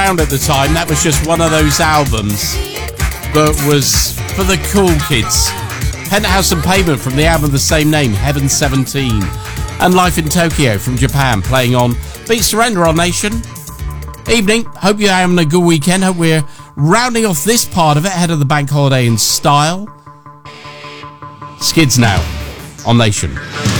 around at the time. That was just one of those albums that was for the cool kids. Penthouse and Pavement from the album of the same name, Heaven 17. And Life in Tokyo from Japan, playing on Beat Surrender on Nation. Evening, hope you're having a good weekend. Hope we're rounding off this part of it ahead of the bank holiday in style. Skids now on Nation.